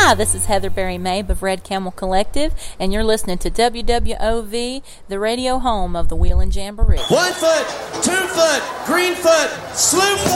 Hi, this is Heather Berry Mabe of Red Camel Collective, and you're listening to WWOV, the radio home of the Wheelin' Jamboree. 1 foot, 2 foot, green foot, sloop foot.